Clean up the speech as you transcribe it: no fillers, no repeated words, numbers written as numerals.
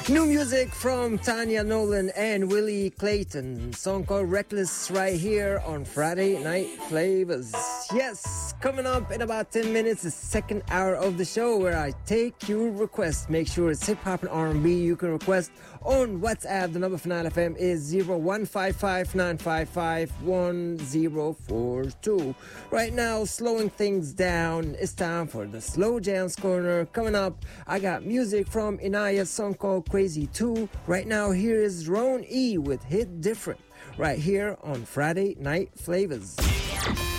New music from Tanya Nolan and Willie Clayton. Song called Reckless right here on Friday Night Flavors. Yes, coming up in about 10 minutes, the second hour of the show where I take your requests. Make sure it's hip hop and R&B. You can request on WhatsApp. The number for 9FM is 0155-955-1042. Right now, slowing things down. It's time for the Slow Jams Corner. Coming up, I got music from Inaya's song called Crazy 2. Right now, here is Ron E with Hit Different. Right here on Friday Night Flavors.